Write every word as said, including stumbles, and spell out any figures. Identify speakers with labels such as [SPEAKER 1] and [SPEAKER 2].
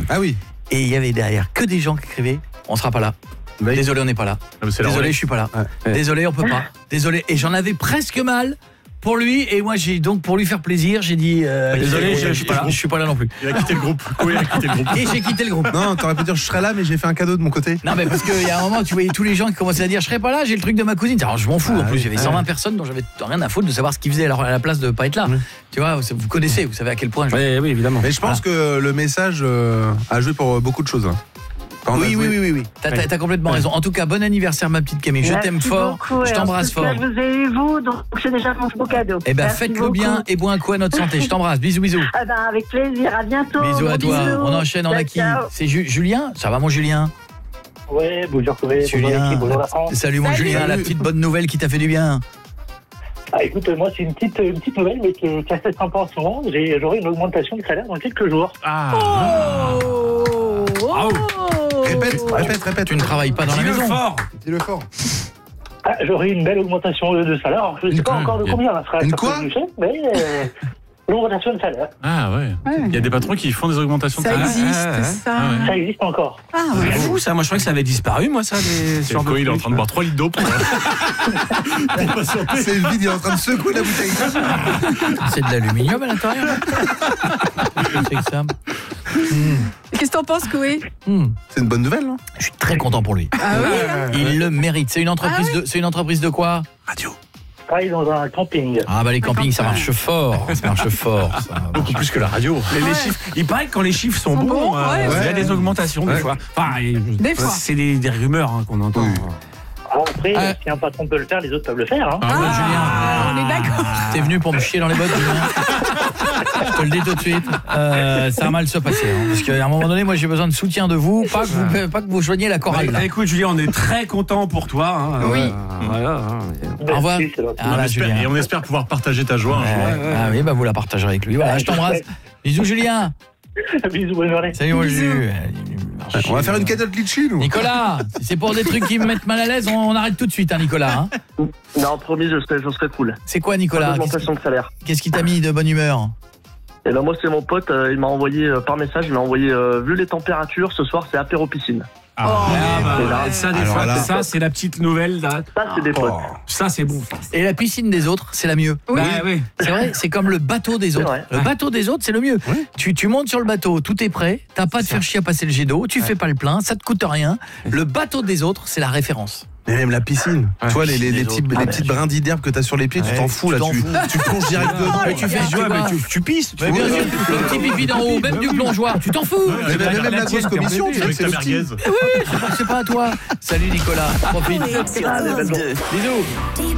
[SPEAKER 1] Ah oui.
[SPEAKER 2] Et il y avait derrière que des gens qui écrivaient « On sera pas là.
[SPEAKER 1] Bah,
[SPEAKER 2] Désolé, on n'est pas là. Désolé, je suis pas là.
[SPEAKER 1] Ouais.
[SPEAKER 2] Désolé, on peut pas. Désolé. » Et j'en avais presque mal pour lui. Et moi, j'ai donc pour lui faire plaisir, j'ai dit euh, « Désolé, je, je suis pas là. Je suis pas là non plus. »
[SPEAKER 3] Il a quitté le groupe. Oui, il a quitté le groupe.
[SPEAKER 2] Et j'ai quitté le groupe.
[SPEAKER 1] Non, t'aurais pu dire je serais là, mais j'ai fait un cadeau de mon côté.
[SPEAKER 2] Non, mais parce qu'il y a un moment, tu voyais tous les gens qui commençaient à dire « Je serai pas là, j'ai le truc de ma cousine. » Alors, je m'en fous.
[SPEAKER 1] Ah,
[SPEAKER 2] en plus,
[SPEAKER 1] oui.
[SPEAKER 2] il y avait cent vingt personnes dont j'avais rien à foutre de savoir ce qu'ils faisaient alors à la place de pas être là.
[SPEAKER 1] Oui.
[SPEAKER 2] Tu vois, vous connaissez, vous savez à quel point. Je...
[SPEAKER 4] Oui, oui, évidemment.
[SPEAKER 1] Mais je pense que le message euh, a joué pour beaucoup de choses. Hein. Quand on a
[SPEAKER 2] Oui, oui,
[SPEAKER 1] joué-
[SPEAKER 2] oui, oui, oui. T'as, t'as, t'as complètement raison. En tout cas, bon anniversaire, ma petite Camille. Je
[SPEAKER 5] Merci
[SPEAKER 2] t'aime fort.
[SPEAKER 5] beaucoup,
[SPEAKER 2] Je
[SPEAKER 5] et
[SPEAKER 2] t'embrasse
[SPEAKER 5] en tout cas,
[SPEAKER 2] fort.
[SPEAKER 5] Je vous ai eu, vous, donc c'est déjà mon beau cadeau.
[SPEAKER 2] Eh ben,
[SPEAKER 5] Merci
[SPEAKER 2] faites-le
[SPEAKER 5] beaucoup.
[SPEAKER 2] bien et bois un coup à notre santé. Je t'embrasse. Bisous, bisous.
[SPEAKER 5] Ah ben, avec plaisir, à bientôt.
[SPEAKER 2] Bisous à
[SPEAKER 5] Gros
[SPEAKER 2] toi.
[SPEAKER 5] bisous.
[SPEAKER 2] On enchaîne, on a
[SPEAKER 5] Ciao,
[SPEAKER 2] qui
[SPEAKER 5] ciao.
[SPEAKER 2] C'est Ju- Julien. Ça va, mon Julien?
[SPEAKER 6] Ouais, bonjour Chloé, bonjour
[SPEAKER 2] Julien.
[SPEAKER 6] l'équipe, bonjour la France.
[SPEAKER 2] Salut, mon
[SPEAKER 5] Salut.
[SPEAKER 2] Julien. La petite bonne nouvelle qui t'a fait du bien.
[SPEAKER 6] Ah, écoute, moi c'est une petite, une petite nouvelle, mais qui est, qui est assez sympa en ce moment. J'ai, j'aurai une augmentation de salaire dans quelques jours.
[SPEAKER 4] Ah.
[SPEAKER 5] Oh, oh.
[SPEAKER 1] Répète, répète, répète.
[SPEAKER 2] Tu ne travailles pas dans la
[SPEAKER 4] Dis-le
[SPEAKER 2] maison.
[SPEAKER 4] fort.
[SPEAKER 1] Dis-le fort.
[SPEAKER 6] Ah, j'aurai une belle augmentation de, de salaire. Alors, je ne sais
[SPEAKER 1] Une
[SPEAKER 6] pas
[SPEAKER 1] quoi
[SPEAKER 6] encore de combien ça sera.
[SPEAKER 1] Une
[SPEAKER 6] ça
[SPEAKER 1] quoi
[SPEAKER 6] peut bouger, mais euh, l'augmentation de salaire,
[SPEAKER 3] Ah ouais. Il y a des patrons qui font des augmentations de
[SPEAKER 7] Ça
[SPEAKER 3] salaire.
[SPEAKER 7] existe,
[SPEAKER 4] Ah, ouais.
[SPEAKER 7] ça.
[SPEAKER 3] Ah ouais.
[SPEAKER 6] ça existe encore.
[SPEAKER 7] Ah,
[SPEAKER 4] C'est
[SPEAKER 7] ouais.
[SPEAKER 4] fou ça, moi je croyais que ça avait disparu, moi ça. Les...
[SPEAKER 3] C'est quoi, il est en train de boire trois litres d'eau pour... pour patienter.
[SPEAKER 1] C'est vide, il est en train de secouer la bouteille.
[SPEAKER 2] C'est de l'aluminium à l'intérieur. C'est que ça.
[SPEAKER 7] Qu'est-ce que t'en penses, Koé?
[SPEAKER 2] Hmm.
[SPEAKER 1] C'est une bonne nouvelle, non?
[SPEAKER 2] Je suis très content pour lui.
[SPEAKER 7] Ah oui.
[SPEAKER 2] Il le mérite. C'est une entreprise
[SPEAKER 7] Ah
[SPEAKER 2] de. C'est une entreprise de quoi?
[SPEAKER 4] Radio.
[SPEAKER 6] Je travaille dans un camping.
[SPEAKER 2] Ah bah les campings, ça marche fort. Ça marche fort. Ça
[SPEAKER 3] Beaucoup plus que la radio.
[SPEAKER 4] Les, les
[SPEAKER 7] Ouais.
[SPEAKER 4] chiffres, il paraît que quand les chiffres sont,
[SPEAKER 7] Sont
[SPEAKER 4] bons,
[SPEAKER 7] bons,
[SPEAKER 4] euh,
[SPEAKER 7] ouais.
[SPEAKER 4] il y a
[SPEAKER 1] Ouais.
[SPEAKER 4] des augmentations des
[SPEAKER 1] Ouais.
[SPEAKER 4] fois. Enfin, et-
[SPEAKER 7] Des fois.
[SPEAKER 4] c'est des, des rumeurs hein, qu'on entend.
[SPEAKER 1] Oui.
[SPEAKER 6] Alors après,
[SPEAKER 2] Ah.
[SPEAKER 6] si un patron peut le faire, les autres peuvent le faire. Hein.
[SPEAKER 2] Ah, bah, Julien.
[SPEAKER 7] Ah, on est d'accord.
[SPEAKER 2] T'es venu pour me chier dans les bottes, Julien. Je te le dis tout de suite. Euh, ça va mal se passer. Hein, parce qu'à un moment donné, moi, j'ai besoin de soutien de vous. Pas que vous, pas que vous joigniez la chorale.
[SPEAKER 4] Bah,
[SPEAKER 2] Là.
[SPEAKER 4] écoute, Julien, on est très content pour toi. Hein,
[SPEAKER 7] Oui.
[SPEAKER 4] Euh, voilà, hein.
[SPEAKER 2] Au revoir.
[SPEAKER 6] Merci, c'est gentil.
[SPEAKER 2] Ah,
[SPEAKER 3] On
[SPEAKER 2] là,
[SPEAKER 3] espère-
[SPEAKER 2] Julien.
[SPEAKER 3] et on espère pouvoir partager ta joie un jour.
[SPEAKER 2] Ouais, Ah oui, bah vous la partagerez avec lui. Voilà, je t'embrasse. Bisous, Julien.
[SPEAKER 6] Bisous, bonne journée.
[SPEAKER 2] Salut, mon
[SPEAKER 7] Bisous.
[SPEAKER 2] Jus.
[SPEAKER 1] On va faire une cagnotte litchi, nous.
[SPEAKER 2] Nicolas, si c'est pour des trucs qui me mettent mal à l'aise, on, on arrête tout de suite, hein, Nicolas. Hein.
[SPEAKER 8] Non, promis, je serai, je serai cool.
[SPEAKER 2] C'est quoi, Nicolas? Qu'est-ce
[SPEAKER 8] Augmentation de salaire.
[SPEAKER 2] qui, qu'est-ce qui t'a mis de bonne humeur?
[SPEAKER 8] Et ben moi, c'est mon pote, euh, il m'a envoyé euh, par message, il m'a envoyé, euh, vu les températures, ce soir, c'est apéro piscine.
[SPEAKER 4] Ah, bah,
[SPEAKER 8] c'est là.
[SPEAKER 4] ça, des
[SPEAKER 1] Alors
[SPEAKER 4] fois,
[SPEAKER 1] là.
[SPEAKER 4] ça, c'est la petite nouvelle. Là.
[SPEAKER 8] Ça, c'est des potes.
[SPEAKER 4] Ça, c'est bon.
[SPEAKER 2] Et la piscine des autres, c'est la mieux.
[SPEAKER 7] Oui.
[SPEAKER 4] Bah, oui.
[SPEAKER 2] C'est vrai, c'est comme le bateau des
[SPEAKER 8] C'est
[SPEAKER 2] autres.
[SPEAKER 8] vrai.
[SPEAKER 2] Le bateau des autres, c'est le mieux.
[SPEAKER 1] Oui.
[SPEAKER 2] Tu, tu montes sur le bateau, tout est prêt, t'as pas de faire chier à passer le jet d'eau, tu fais pas le plein, ça te coûte rien. Le bateau des autres, c'est la référence.
[SPEAKER 1] Et même la piscine.
[SPEAKER 4] Ouais.
[SPEAKER 1] Tu vois, les, les, les,
[SPEAKER 2] Les
[SPEAKER 1] petits-
[SPEAKER 2] autres.
[SPEAKER 1] les
[SPEAKER 2] Ah,
[SPEAKER 1] petites
[SPEAKER 2] bah,
[SPEAKER 1] brindilles d'herbe que t'as sur les pieds, tu
[SPEAKER 2] Ouais,
[SPEAKER 1] t'en fous
[SPEAKER 2] tu
[SPEAKER 1] là.
[SPEAKER 2] t'en
[SPEAKER 1] Tu,
[SPEAKER 2] fous.
[SPEAKER 1] tu plonges direct dedans.
[SPEAKER 2] Mais tu fais
[SPEAKER 4] Tu, vois,
[SPEAKER 2] tu
[SPEAKER 4] mais
[SPEAKER 2] vois.
[SPEAKER 4] tu, tu pisses.
[SPEAKER 2] Mais bien sûr, le petit pipi d'en haut, même du plongeoir, tu t'en fous.
[SPEAKER 1] Mais même, même la grosse commission, tu sais que
[SPEAKER 3] Avec
[SPEAKER 1] c'est
[SPEAKER 3] ta
[SPEAKER 1] le petit.
[SPEAKER 3] merguez.
[SPEAKER 2] Oui, c'est pas, c'est pas à toi. Salut Nicolas, profite.
[SPEAKER 8] Allez, belle journée.
[SPEAKER 2] Bisous.